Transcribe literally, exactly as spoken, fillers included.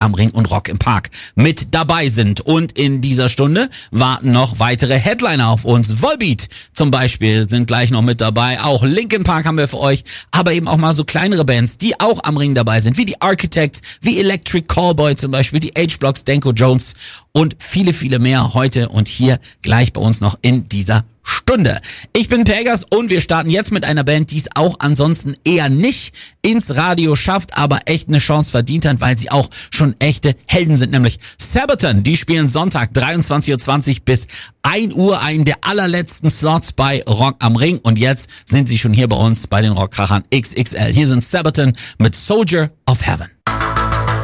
am Ring und Rock im Park mit dabei sind. Und in dieser Stunde warten noch weitere Headliner auf uns. Volbeat zum Beispiel sind gleich noch mit dabei. Auch Linkin Park haben wir für euch, aber eben auch mal so kleinere Bands, die auch am Ring dabei sind, wie die Architects, wie Electric Callboy zum Beispiel, die H-Blocks, Danko Jones und viele, viele mehr heute und hier gleich bei uns noch in dieser Stunde. Ich bin Pegas und wir starten jetzt mit einer Band, die es auch ansonsten eher nicht ins Radio schafft, aber echt eine Chance verdient hat, weil sie auch schon echte Helden sind, nämlich Sabaton. Die spielen Sonntag dreiundzwanzig Uhr zwanzig bis ein Uhr, einen der allerletzten Slots bei Rock am Ring und jetzt sind sie schon hier bei uns bei den Rockkrachern X X L. Hier sind Sabaton mit Soldier of Heaven.